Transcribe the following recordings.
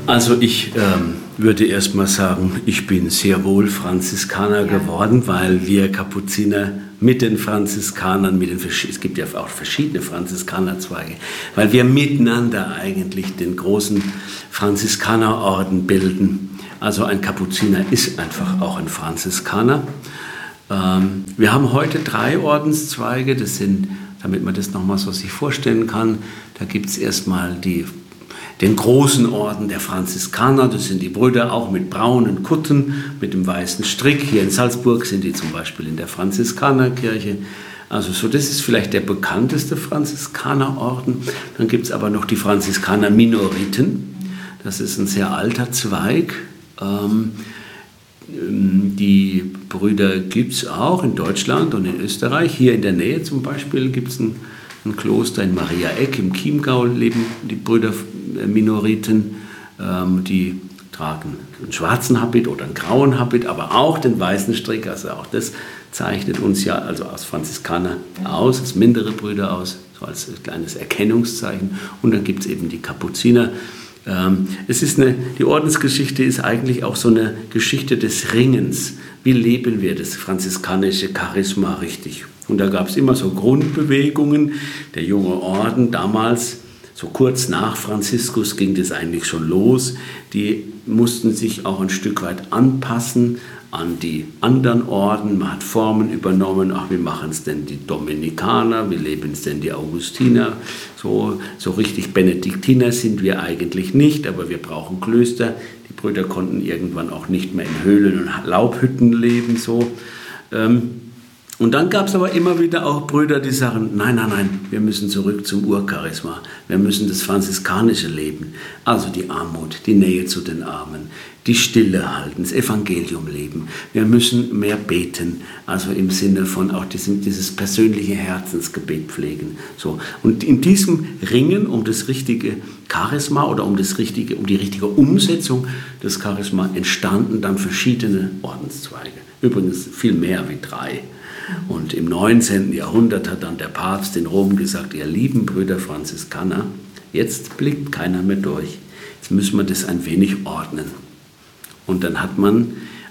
Also ich würde erst mal sagen, ich bin sehr wohl Franziskaner geworden, weil wir Kapuziner mit den Franziskanern, es gibt ja auch verschiedene Franziskanerzweige, weil wir miteinander eigentlich den großen Franziskanerorden bilden. Also ein Kapuziner ist einfach auch ein Franziskaner. Wir haben heute 3 Ordenszweige, das sind, damit man das nochmal so sich vorstellen kann, da gibt es erstmal den großen Orden der Franziskaner, das sind die Brüder auch mit braunen Kutten, mit dem weißen Strick. Hier in Salzburg sind die zum Beispiel in der Franziskanerkirche. Also so, das ist vielleicht der bekannteste Franziskanerorden. Dann gibt es aber noch die Franziskaner-Minoriten. Das ist ein sehr alter Zweig. Die Brüder gibt es auch in Deutschland und in Österreich. Hier in der Nähe zum Beispiel gibt es ein Kloster in Mariaeck im Chiemgau, leben die Brüder Minoriten. Die tragen einen schwarzen Habit oder einen grauen Habit, aber auch den weißen Strick. Also auch das zeichnet uns ja also als Franziskaner aus, als mindere Brüder aus, so als kleines Erkennungszeichen. Und dann gibt es eben die Kapuziner. Die Ordensgeschichte ist eigentlich auch so eine Geschichte des Ringens. Wie leben wir das franziskanische Charisma richtig? Und da gab es immer so Grundbewegungen. Der junge Orden damals, so kurz nach Franziskus ging das eigentlich schon los. Die mussten sich auch ein Stück weit anpassen an die anderen Orden. Man hat Formen übernommen. Ach, wie machen es denn die Dominikaner? Wie leben es denn die Augustiner? So richtig Benediktiner sind wir eigentlich nicht, aber wir brauchen Klöster. Die Brüder konnten irgendwann auch nicht mehr in Höhlen und Laubhütten leben. So. Und dann gab es aber immer wieder auch Brüder, die sagen, nein, wir müssen zurück zum Urcharisma. Wir müssen das franziskanische leben. Also die Armut, die Nähe zu den Armen, die Stille halten, das Evangelium leben. Wir müssen mehr beten, also im Sinne von auch dieses persönliche Herzensgebet pflegen. So. Und in diesem Ringen um das richtige Charisma oder um die richtige Umsetzung des Charisma entstanden dann verschiedene Ordenszweige. Übrigens viel mehr wie 3. Und im 19. Jahrhundert hat dann der Papst in Rom gesagt, ihr lieben Brüder Franziskaner, jetzt blickt keiner mehr durch. Jetzt müssen wir das ein wenig ordnen. Und dann hat man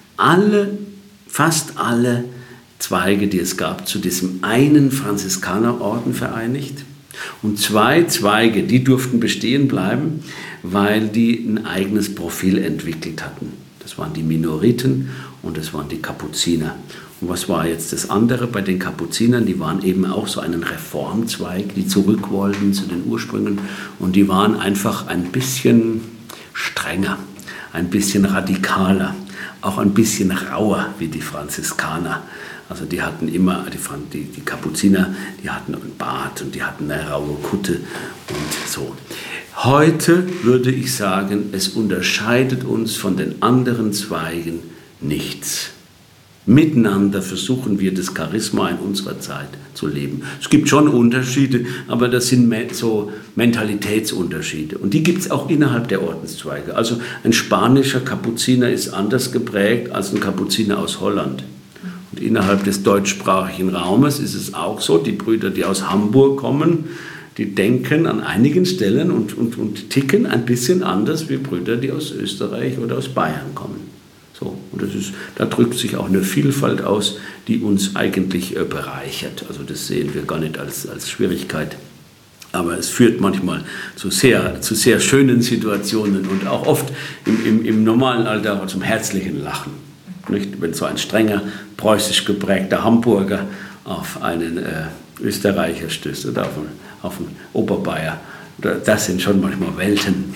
fast alle Zweige, die es gab, zu diesem einen Franziskanerorden vereinigt. Und 2 Zweige, die durften bestehen bleiben, weil die ein eigenes Profil entwickelt hatten. Das waren die Minoriten und das waren die Kapuziner. Und was war jetzt das andere bei den Kapuzinern? Die waren eben auch so einen Reformzweig, die zurück wollten zu den Ursprüngen. Und die waren einfach ein bisschen strenger, ein bisschen radikaler, auch ein bisschen rauer wie die Franziskaner. Also die hatten immer, die Kapuziner, die hatten einen Bart und die hatten eine raue Kutte und so. Heute würde ich sagen, es unterscheidet uns von den anderen Zweigen nichts. Miteinander versuchen wir das Charisma in unserer Zeit zu leben. Es gibt schon Unterschiede, aber das sind so Mentalitätsunterschiede. Und die gibt es auch innerhalb der Ordenszweige. Also ein spanischer Kapuziner ist anders geprägt als ein Kapuziner aus Holland. Und innerhalb des deutschsprachigen Raumes ist es auch so, die Brüder, die aus Hamburg kommen, die denken an einigen Stellen und ticken ein bisschen anders wie Brüder, die aus Österreich oder aus Bayern kommen. So, und da drückt sich auch eine Vielfalt aus, die uns eigentlich bereichert. Also das sehen wir gar nicht als Schwierigkeit. Aber es führt manchmal zu sehr schönen Situationen und auch oft im normalen Alltag zum herzlichen Lachen. Nicht? Wenn so ein strenger, preußisch geprägter Hamburger auf einen Österreicher stößt oder auf einen Oberbayer. Das sind schon manchmal Welten.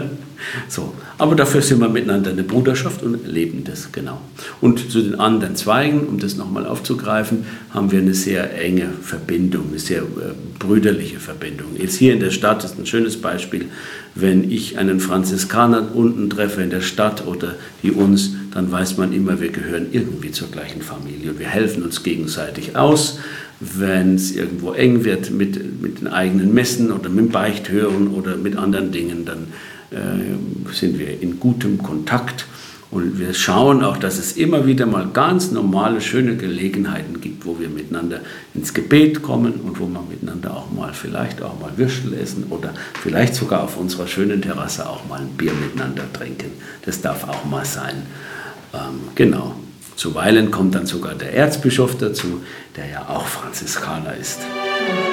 So. Aber dafür sind wir miteinander eine Bruderschaft und leben das, genau. Und zu den anderen Zweigen, um das nochmal aufzugreifen, haben wir eine sehr enge Verbindung, eine sehr brüderliche Verbindung. Jetzt hier in der Stadt ist ein schönes Beispiel, wenn ich einen Franziskaner unten treffe in der Stadt oder die uns, dann weiß man immer, wir gehören irgendwie zur gleichen Familie und wir helfen uns gegenseitig aus. Wenn es irgendwo eng wird mit den eigenen Messen oder mit dem Beichthören oder mit anderen Dingen, dann sind wir in gutem Kontakt Und wir schauen auch, dass es immer wieder mal ganz normale, schöne Gelegenheiten gibt, wo wir miteinander ins Gebet kommen und wo wir miteinander auch mal vielleicht auch mal Würstel essen oder vielleicht sogar auf unserer schönen Terrasse auch mal ein Bier miteinander trinken. Das darf auch mal sein. Genau. Zuweilen kommt dann sogar der Erzbischof dazu, der ja auch Franziskaner ist.